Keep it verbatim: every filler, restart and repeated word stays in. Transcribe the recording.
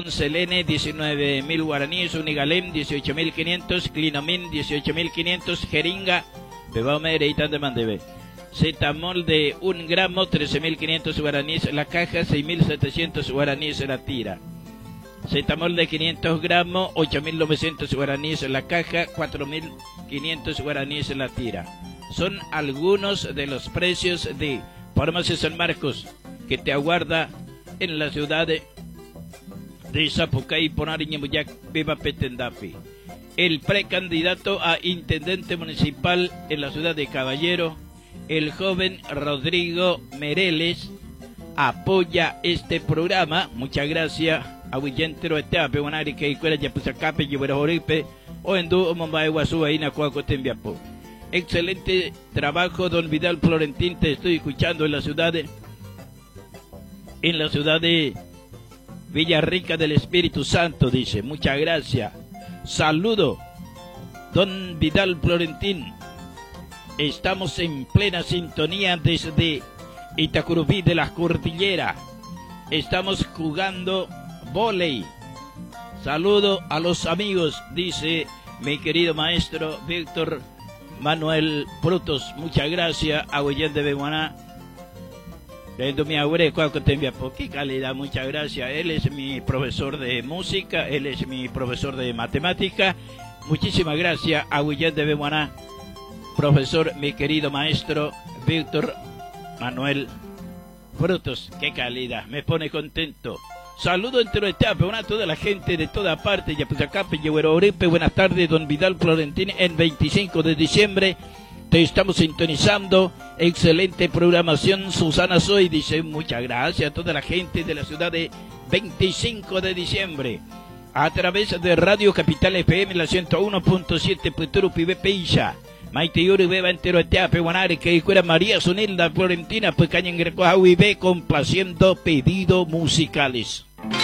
un Selene, diecinueve mil guaraníes, Unigalem, dieciocho mil quinientos, Clinomin, dieciocho mil quinientos, Jeringa, Bebaumere y Tandemandebe. Zetamol de un gramo, trece mil quinientos guaraníes la caja, seis mil setecientos guaraníes la tira. Zetamol de quinientos gramos, ocho mil novecientos guaraníes la caja, cuatro mil quinientos guaraníes la tira. Son algunos de los precios de Farmacia San Marcos, que te aguarda en la ciudad de, de Zapucay, Ponariñamuyac, Viva Petendapi. El precandidato a intendente municipal en la ciudad de Caballero, el joven Rodrigo Mereles, apoya este programa. Muchas gracias a Willentero Esteape, Bonari, que Icuera Yapuzacape, Yuberajoripe, o en Du, Mombae Guazú, Aina, Cuacotembiapo. Excelente trabajo, don Vidal Florentín, te estoy escuchando en la ciudad de, en la ciudad de Villarrica del Espíritu Santo, dice. Muchas gracias. Saludo, don Vidal Florentín. Estamos en plena sintonía desde Itacurubí de la Cordillera. Estamos jugando vóley. Saludo a los amigos, dice mi querido maestro Víctor Manuel Frutos. Muchas gracias a Guillén de Beguaná. Qué calidad, muchas gracias. Él es mi profesor de música, él es mi profesor de matemática. Muchísimas gracias a Guillén de Beguaná, profesor, mi querido maestro Víctor Manuel Frutos. Qué calidad, me pone contento. Saludo entre etape, a toda la gente de toda parte, Yapuzacape, Yehueroripe. Buenas tardes, don Vidal Florentín, en veinticinco de diciembre. Te estamos sintonizando, excelente programación. Susana Soy dice, muchas gracias a toda la gente de la ciudad de veinticinco de diciembre. A través de Radio Capital F M, la ciento uno punto siete, Puturu Pibe Peisha. Maite Yuri Beba entero Esteape, Guanare, que fuera María Sonilda Florentina, pues Cañen Greco, Javi B, complaciendo pedidos musicales.